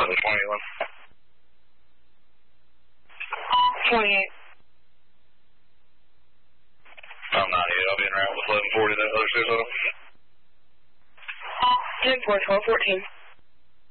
28. I'm 98. I'll be in route with 1140, that other 6 of them. 10-4, 12-14.